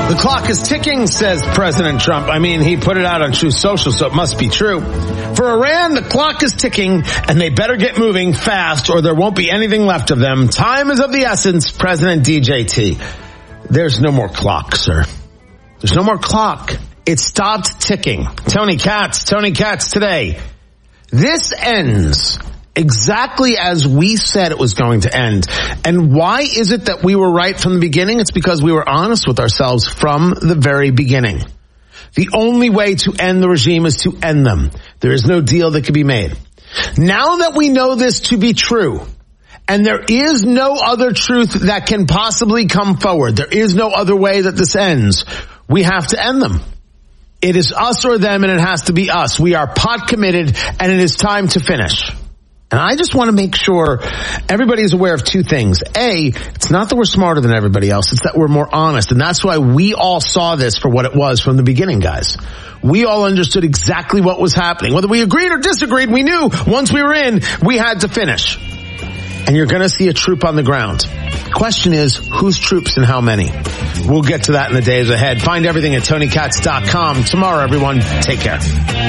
The clock is ticking, says President Trump. I mean, he put it out on Truth Social, so it must be true. For Iran, the clock is ticking, and they better get moving fast, or there won't be anything left of them. Time is of the essence, President DJT. There's no more clock, sir. There's no more clock. It stopped ticking. Tony Katz today. This ends exactly as we said it was going to end. And why is it that we were right from the beginning? It's because we were honest with ourselves from the very beginning. The only way to end the regime is to end them. There is no deal that can be made. Now that we know this to be true, and there is no other truth that can possibly come forward, there is no other way that this ends, we have to end them. It is us or them, and it has to be us. We are pot committed, and it is time to finish. And I just want to make sure everybody is aware of two things. A, it's not that we're smarter than everybody else. It's that we're more honest. And that's why we all saw this for what it was from the beginning, guys. We all understood exactly what was happening. Whether we agreed or disagreed, we knew once we were in, we had to finish. And you're going to see a troop on the ground. The question is, whose troops and how many? We'll get to that in the days ahead. Find everything at TonyKatz.com. Tomorrow, everyone, take care.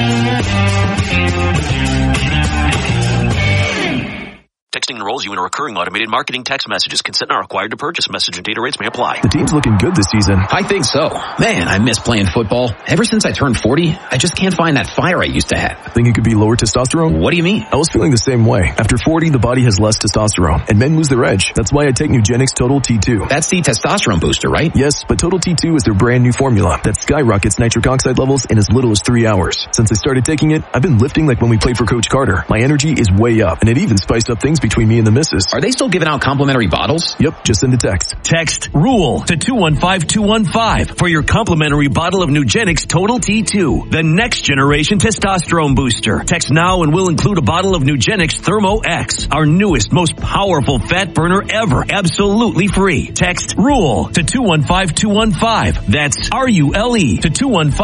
Texting enrolls you in a recurring automated marketing text messages. Consent not required to purchase. Message and data rates may apply. The team's looking good this season. I think so. Man, I miss playing football. Ever since I turned 40, I just can't find that fire I used to have. Think it could be lower testosterone? What do you mean? I was feeling the same way. After 40, the body has less testosterone, and men lose their edge. That's why I take Nugenix Total T2. That's the testosterone booster, right? Yes, but Total T2 is their brand new formula that skyrockets nitric oxide levels in as little as 3 hours. Since I started taking it, I've been lifting like when we played for Coach Carter. My energy is way up, and it even spiced up things between me and the missus. Are they still giving out complimentary bottles? Yep, just send a text. Text RULE to 215-215 for your complimentary bottle of Nugenix Total T2, the next generation testosterone booster. Text now and we'll include a bottle of Nugenix Thermo X, our newest, most powerful fat burner ever, absolutely free. Text RULE to 215-215. That's RULE to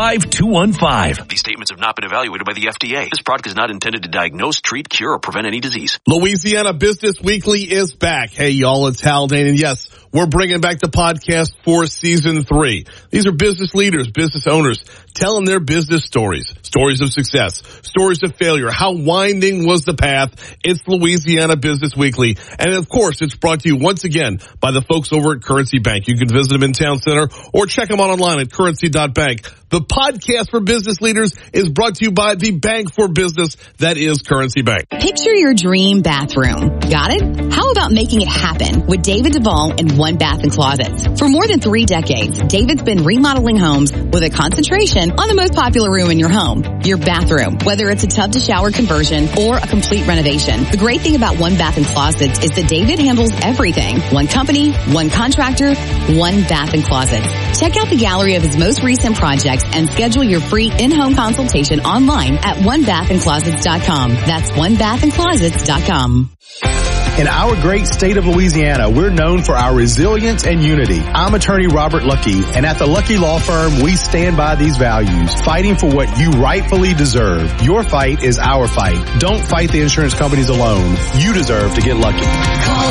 215-215. These statements have not been evaluated by the FDA. This product is not intended to diagnose, treat, cure, or prevent any disease. Louisiana Business Weekly is back. Hey, y'all, it's Haldane, and yes, we're bringing back the podcast for season 3. These are business leaders, business owners, telling their business stories of success, stories of failure. How winding was the path? It's Louisiana Business Weekly. And of course, it's brought to you once again by the folks over at Currency Bank. You can visit them in Town Center or check them out online at currency.bank. The podcast for business leaders is brought to you by the bank for business that is Currency Bank. Picture your dream bathroom. Got it? How about making it happen with David Duvall and One Bath and Closets? For more than 3 decades, David's been remodeling homes with a concentration on the most popular room in your home, your bathroom, whether it's a tub to shower conversion or a complete renovation. The great thing about One Bath and Closets is that David handles everything. One company, one contractor, One Bath and Closets. Check out the gallery of his most recent projects and schedule your free in-home consultation online at onebathandclosets.com. That's onebathandclosets.com. In our great state of Louisiana, we're known for our resilience and unity. I'm attorney Robert Lucky, and at the Lucky Law Firm, we stand by these values, fighting for what you rightfully deserve. Your fight is our fight. Don't fight the insurance companies alone. You deserve to get lucky. Call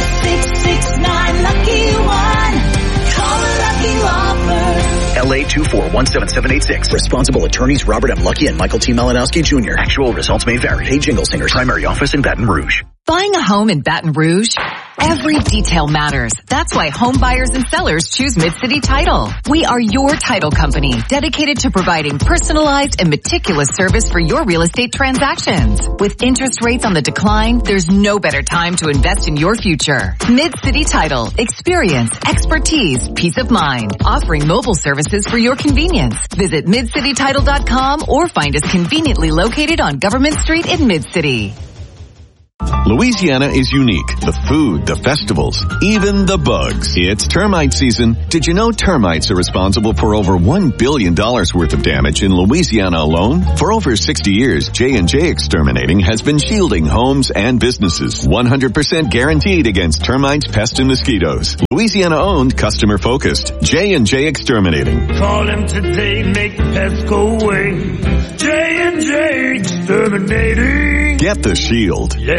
866-9-LUCKY-1. Call the Lucky Law Firm. LA 2417786. Responsible attorneys Robert M. Lucky and Michael T. Malinowski Jr. Actual results may vary. Hey, Jingle Singers. Primary office in Baton Rouge. Buying a home in Baton Rouge? Every detail matters. That's why home buyers and sellers choose Mid-City Title. We are your title company, dedicated to providing personalized and meticulous service for your real estate transactions. With interest rates on the decline, there's no better time to invest in your future. Mid-City Title. Experience, expertise, peace of mind. Offering mobile services for your convenience. Visit midcitytitle.com or find us conveniently located on Government Street in Mid-City. Louisiana is unique. The food, the festivals, even the bugs. It's termite season. Did you know termites are responsible for over $1 billion worth of damage in Louisiana alone? For over 60 years, J&J Exterminating has been shielding homes and businesses. 100% guaranteed against termites, pests, and mosquitoes. Louisiana-owned, customer-focused. J&J Exterminating. Call them today, make the pests go away. J&J Exterminating. Get the shield. Yeah.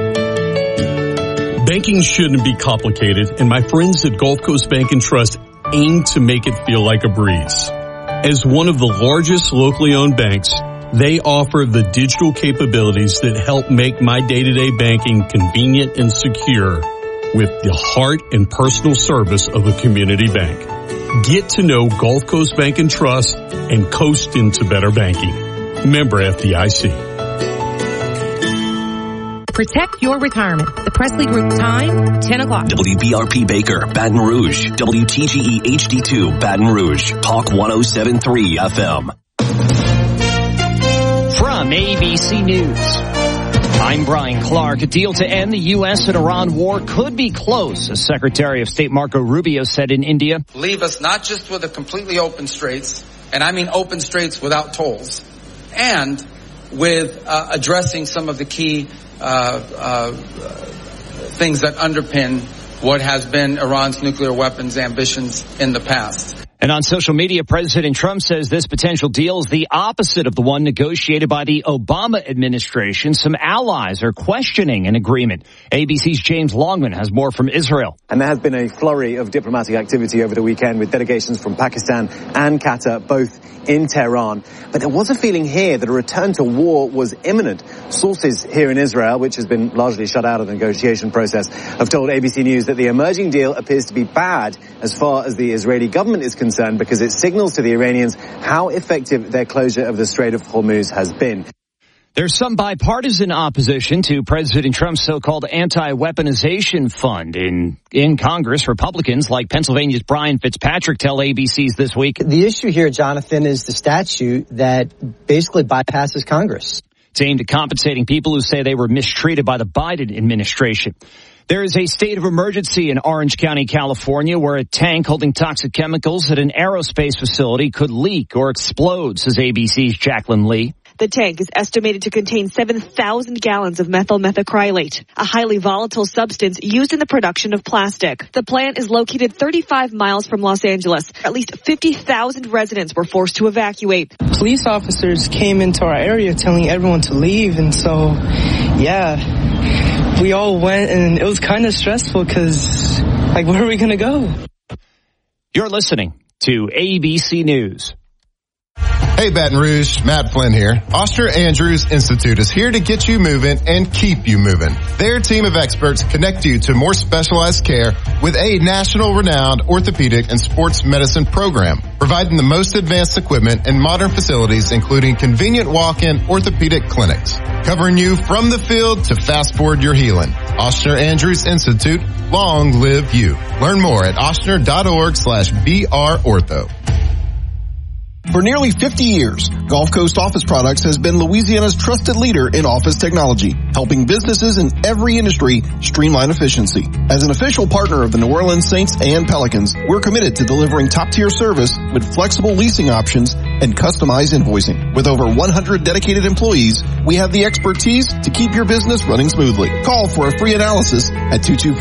Banking shouldn't be complicated, and my friends at Gulf Coast Bank and Trust aimed to make it feel like a breeze. As one of the largest locally owned banks, they offer the digital capabilities that help make my day-to-day banking convenient and secure with the heart and personal service of a community bank. Get to know Gulf Coast Bank and Trust and coast into better banking. Member FDIC. Protect your retirement. The Presley Group time, 10 o'clock. WBRP Baker, Baton Rouge. WTGE HD2, Baton Rouge. Talk 107.3 FM. From ABC News, I'm Brian Clark. A deal to end the U.S. and Iran war could be close, as Secretary of State Marco Rubio said in India. Leave us not just with a completely open straits, and I mean open straits without tolls, and with addressing some of the key things that underpin what has been Iran's nuclear weapons ambitions in the past. And on social media, President Trump says this potential deal is the opposite of the one negotiated by the Obama administration. Some allies are questioning an agreement. ABC's James Longman has more from Israel. And there has been a flurry of diplomatic activity over the weekend with delegations from Pakistan and Qatar, both in Tehran. But there was a feeling here that a return to war was imminent. Sources here in Israel, which has been largely shut out of the negotiation process, have told ABC News that the emerging deal appears to be bad as far as the Israeli government is concerned, because it signals to the Iranians how effective their closure of the Strait of Hormuz has been. There's some bipartisan opposition to President Trump's so-called anti-weaponization fund in Congress. Republicans like Pennsylvania's Brian Fitzpatrick tell ABC's This Week. The issue here, Jonathan, is the statute that basically bypasses Congress. It's aimed at compensating people who say they were mistreated by the Biden administration. There is a state of emergency in Orange County, California, where a tank holding toxic chemicals at an aerospace facility could leak or explode, says ABC's Jacqueline Lee. The tank is estimated to contain 7,000 gallons of methyl methacrylate, a highly volatile substance used in the production of plastic. The plant is located 35 miles from Los Angeles. At least 50,000 residents were forced to evacuate. Police officers came into our area telling everyone to leave, and so, we all went, and it was kind of stressful because, where are we going to go? You're listening to ABC News. Hey, Baton Rouge, Matt Flynn here. Oster Andrews Institute is here to get you moving and keep you moving. Their team of experts connect you to more specialized care with a national renowned orthopedic and sports medicine program, providing the most advanced equipment and modern facilities, including convenient walk-in orthopedic clinics, covering you from the field to fast forward your healing. Oster Andrews Institute, long live you. Learn more at ostner.org/BRortho. For nearly 50 years, Gulf Coast Office Products has been Louisiana's trusted leader in office technology, helping businesses in every industry streamline efficiency. As an official partner of the New Orleans Saints and Pelicans, we're committed to delivering top-tier service with flexible leasing options and customized invoicing. With over 100 dedicated employees, we have the expertise to keep your business running smoothly. Call for a free analysis at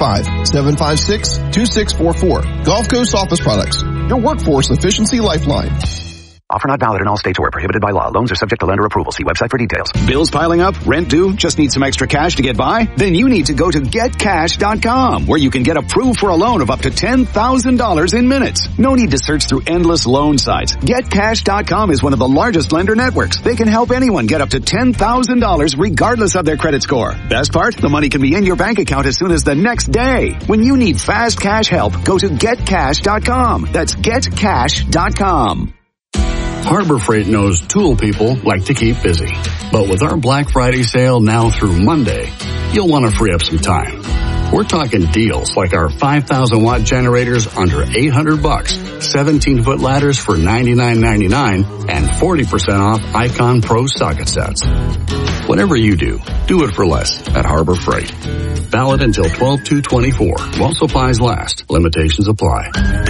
225-756-2644. Gulf Coast Office Products, your workforce efficiency lifeline. Offer not valid in all states or prohibited by law. Loans are subject to lender approval. See website for details. Bills piling up? Rent due? Just need some extra cash to get by? Then you need to go to GetCash.com, where you can get approved for a loan of up to $10,000 in minutes. No need to search through endless loan sites. GetCash.com is one of the largest lender networks. They can help anyone get up to $10,000 regardless of their credit score. Best part? The money can be in your bank account as soon as the next day. When you need fast cash help, go to GetCash.com. That's GetCash.com. Harbor Freight knows tool people like to keep busy. But with our Black Friday sale now through Monday, you'll want to free up some time. We're talking deals like our 5,000-watt generators under $800, 17-foot ladders for $99.99, and 40% off Icon Pro socket sets. Whatever you do it for less at Harbor Freight. Valid until 12/2/24. While supplies last. Limitations apply.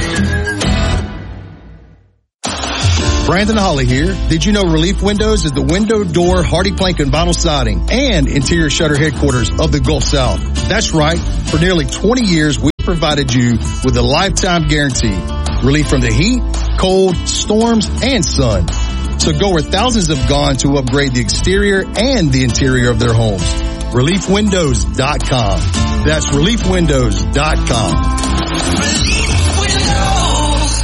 Brandon Holly here. Did you know Relief Windows is the window, door, hardy plank, and vinyl siding and interior shutter headquarters of the Gulf South? That's right. For nearly 20 years, we've provided you with a lifetime guarantee. Relief from the heat, cold, storms, and sun. So go where thousands have gone to upgrade the exterior and the interior of their homes. ReliefWindows.com. That's ReliefWindows.com. Relief Windows.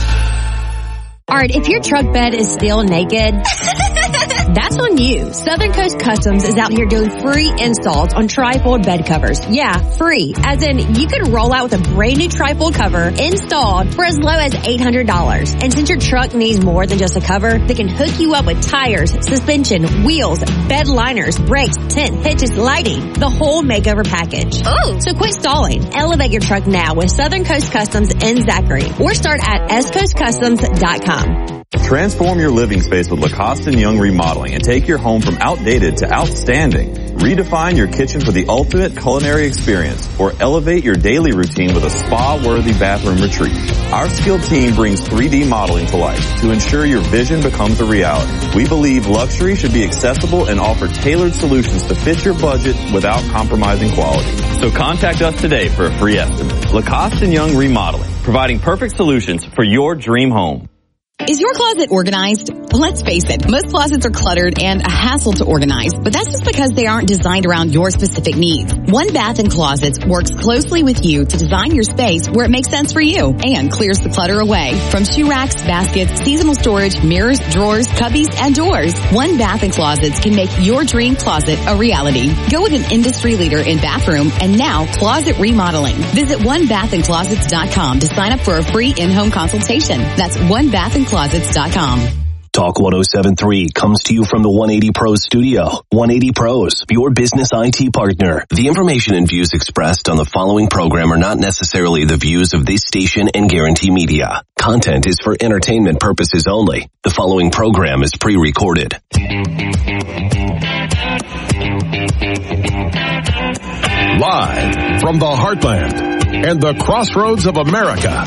Alright, if your truck bed is still naked, that's on you. Southern Coast Customs is out here doing free installs on trifold bed covers. Yeah, free. As in, you could roll out with a brand new trifold cover installed for as low as $800. And since your truck needs more than just a cover, they can hook you up with tires, suspension, wheels, bed liners, brakes, tent, hitches, lighting, the whole makeover package. Oh! So quit stalling. Elevate your truck now with Southern Coast Customs in Zachary or start at scoastcustoms.com. Transform your living space with Lacoste & Young Remodeling and take your home from outdated to outstanding. Redefine your kitchen for the ultimate culinary experience or elevate your daily routine with a spa-worthy bathroom retreat. Our skilled team brings 3D modeling to life to ensure your vision becomes a reality. We believe luxury should be accessible and offer tailored solutions to fit your budget without compromising quality. So contact us today for a free estimate. Lacoste & Young Remodeling, providing perfect solutions for your dream home. Is your closet organized? Let's face it, most closets are cluttered and a hassle to organize, but that's just because they aren't designed around your specific needs. One Bath & Closets works closely with you to design your space where it makes sense for you and clears the clutter away. From shoe racks, baskets, seasonal storage, mirrors, drawers, cubbies, and doors, One Bath & Closets can make your dream closet a reality. Go with an industry leader in bathroom and now closet remodeling. Visit onebathandclosets.com to sign up for a free in-home consultation. That's onebathandclosets.com. Talk 107.3 comes to you from the 180 Pros studio. 180 Pros, your business IT partner. The information and views expressed on the following program are not necessarily the views of this station and Guarantee Media. Content is for entertainment purposes only. The following program is pre-recorded. Live from the heartland and the crossroads of America,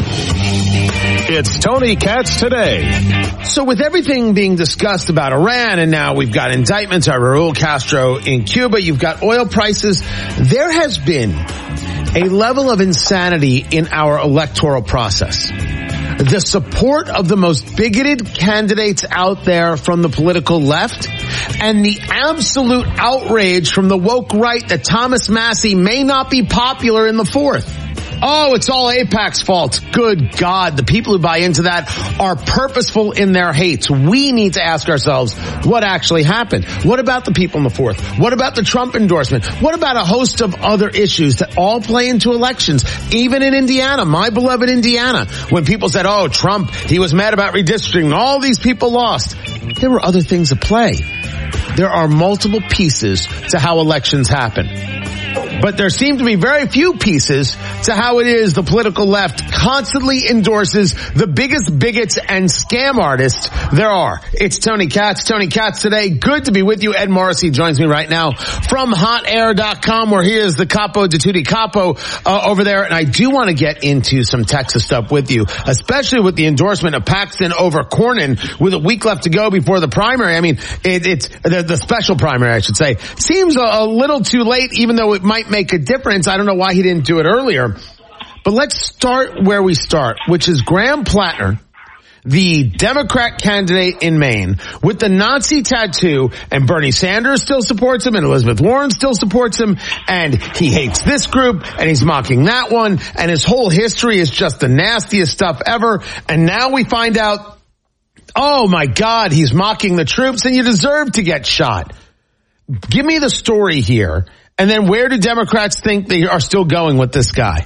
it's Tony Katz Today. So with everything being discussed about Iran, and now we've got indictments of Raul Castro in Cuba, you've got oil prices, there has been a level of insanity in our electoral process. The support of the most bigoted candidates out there from the political left, and the absolute outrage from the woke right that Thomas Massie may not be popular in the fourth. Oh, it's all AIPAC's fault. Good God. The people who buy into that are purposeful in their hates. We need to ask ourselves what actually happened. What about the people in the fourth? What about the Trump endorsement? What about a host of other issues that all play into elections? Even in Indiana, my beloved Indiana, when people said, oh, Trump, he was mad about redistricting, all these people lost. There were other things at play. There are multiple pieces to how elections happen. But there seem to be very few pieces to how it is the political left constantly endorses the biggest bigots and scam artists there are. It's Tony Katz. Tony Katz Today. Good to be with you. Ed Morrissey joins me right now from hotair.com, where he is the capo di tutti capo over there. And I do want to get into some Texas stuff with you, especially with the endorsement of Paxton over Cornyn with a week left to go before the primary. I mean, it's the special primary, I should say. Seems a little too late, even though it might make a difference. I don't know why he didn't do it earlier. But let's start where we start, which is Graham Plattner, the Democrat candidate in Maine, with the Nazi tattoo, and Bernie Sanders still supports him, and Elizabeth Warren still supports him, and he hates this group, and he's mocking that one, and his whole history is just the nastiest stuff ever. And now we find out, oh my God, he's mocking the troops, and you deserve to get shot. Give me the story here. And then where do Democrats think they are still going with this guy?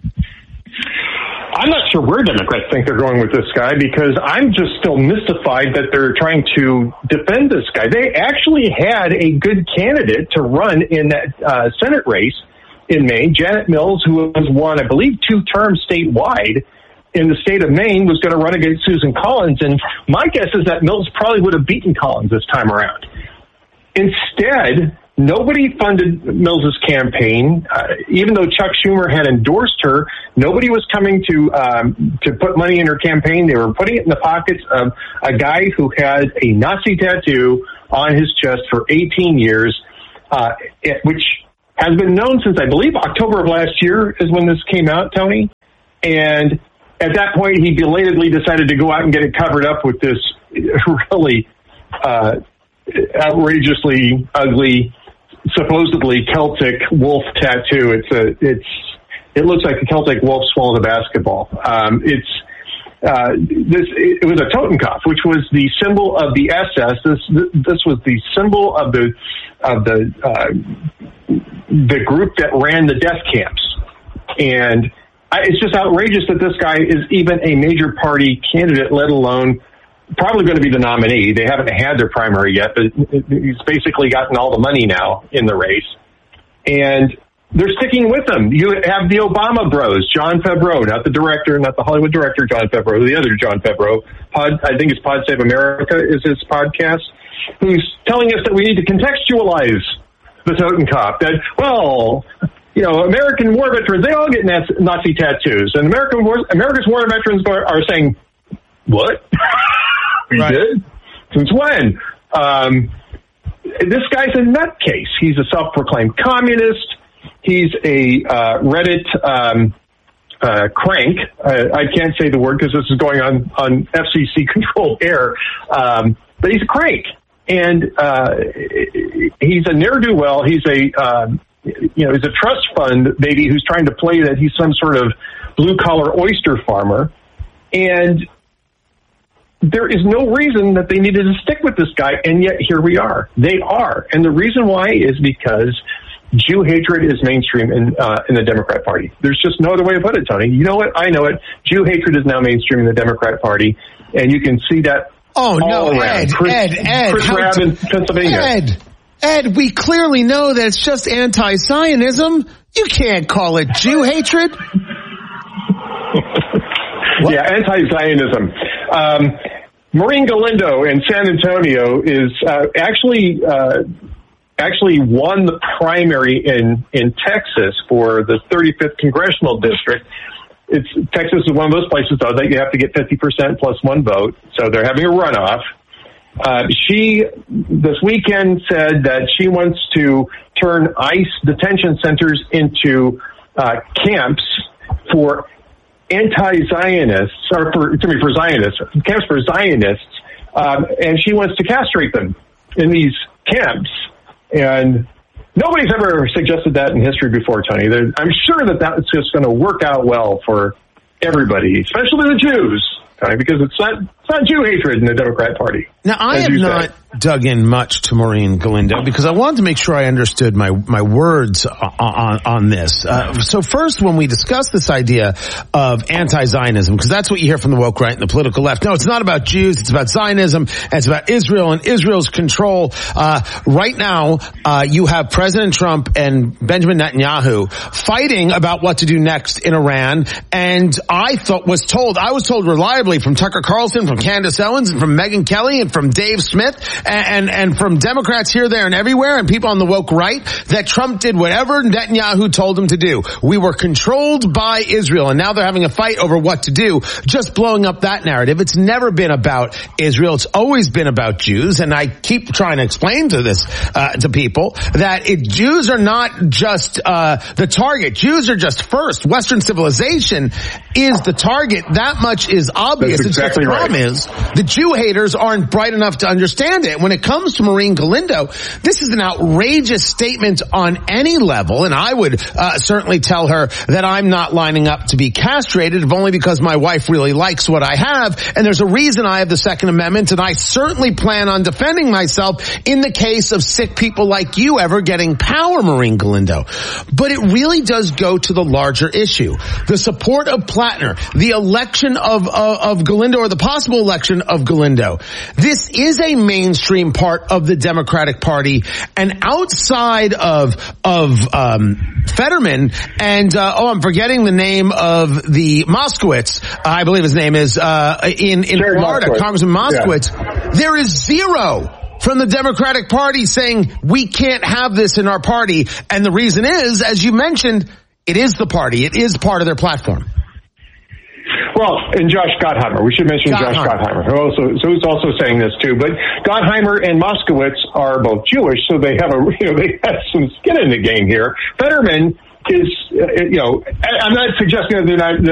I'm not sure where Democrats think they're going with this guy, because I'm just still mystified that they're trying to defend this guy. They actually had a good candidate to run in that Senate race in Maine. Janet Mills, who has won, I believe, 2 terms statewide in the state of Maine, was going to run against Susan Collins. And my guess is that Mills probably would have beaten Collins this time around. Instead, nobody funded Mills's campaign. Even though Chuck Schumer had endorsed her, nobody was coming to put money in her campaign. They were putting it in the pockets of a guy who had a Nazi tattoo on his chest for 18 years, which has been known since, I believe, October of last year is when this came out, Tony. And at that point, he belatedly decided to go out and get it covered up with this really outrageously ugly, supposedly Celtic wolf tattoo. It looks like the Celtic wolf swallowed a basketball. it was a Totenkopf, which was the symbol of the SS. This was the symbol of the group that ran the death camps. And it's just outrageous that this guy is even a major party candidate, let alone probably going to be the nominee. They haven't had their primary yet, but he's basically gotten all the money now in the race. And they're sticking with him. You have the Obama bros, John Favreau, not the director, not the Hollywood director, John Favreau, the other John Favreau. I think it's Pod Save America is his podcast, who's telling us that we need to contextualize the Totenkopf. That, well, American war veterans, they all get Nazi tattoos. And America's war veterans are saying, what? We did? Since when? This guy's a nutcase. He's a self-proclaimed communist. He's a Reddit crank. I can't say the word because this is going on FCC-controlled air. But he's a crank. And he's a ne'er-do-well. He's he's a trust fund baby who's trying to play that he's some sort of blue-collar oyster farmer. And there is no reason that they needed to stick with this guy, and yet here we are. They are. And the reason why is because Jew hatred is mainstream in the Democrat Party. There's just no other way to put it, Tony. You know it. I know it. Jew hatred is now mainstream in the Democrat Party, and you can see that all around. Chris Rabb in Pennsylvania. Ed, we clearly know that it's just anti-Zionism. You can't call it Jew hatred. Yeah, anti-Zionism. Maureen Galindo in San Antonio is actually won the primary in Texas for the 35th congressional district. Texas is one of those places, though, that you have to get 50% plus one vote. So they're having a runoff. She this weekend said that she wants to turn ICE detention centers into camps for anti-Zionists, or for Zionists, camps for Zionists, and she wants to castrate them in these camps. And nobody's ever suggested that in history before, Tony. I'm sure that that's just going to work out well for everybody, especially the Jews, Tony, because it's not Jew hatred in the Democrat Party. Now, I have not dug in much to Maureen Galindo because I wanted to make sure I understood my words on this. So first, when we discuss this idea of anti-Zionism, because that's what you hear from the woke right and the political left. No, it's not about Jews. It's about Zionism. And it's about Israel and Israel's control. Right now, you have President Trump and Benjamin Netanyahu fighting about what to do next in Iran. And I was told reliably from Tucker Carlson, from Candace Owens, and from Megyn Kelly, and from Dave Smith, and from Democrats here, there, and everywhere, and people on the woke right, that Trump did whatever Netanyahu told him to do. We were controlled by Israel, and now they're having a fight over what to do, just blowing up that narrative. It's never been about Israel. It's always been about Jews, and I keep trying to explain to people that Jews are not just the target. Jews are just first. Western civilization is the target. That much is obvious. That's exactly the problem is the Jew haters aren't bright enough to understand it. When it comes to Maureen Galindo, this is an outrageous statement on any level, and I would certainly tell her that I'm not lining up to be castrated, if only because my wife really likes what I have, and there's a reason I have the Second Amendment, and I certainly plan on defending myself in the case of sick people like you ever getting power, Maureen Galindo. But it really does go to the larger issue. The support of Plattner, the election of Galindo, or the possible election of Galindo. This is a mainstream part of the Democratic Party, and outside of Fetterman and I'm forgetting the name of the Moskowitz, I believe his name is in Florida, Moskowitz. Congressman Moskowitz. Yeah. There is zero from the Democratic Party saying we can't have this in our party, and the reason is, as you mentioned, it is the party. It is part of their platform. Well, and Josh Gottheimer, we should mention Josh Gottheimer, who's also saying this too. But Gottheimer and Moskowitz are both Jewish, so they have they have some skin in the game here. Fetterman is, I'm not suggesting that